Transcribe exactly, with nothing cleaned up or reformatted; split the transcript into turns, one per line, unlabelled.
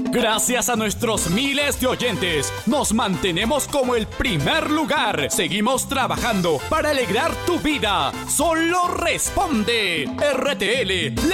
Gracias a nuestros miles de oyentes, nos mantenemos como el primer lugar. Seguimos trabajando para alegrar tu vida. Solo responde. R T L.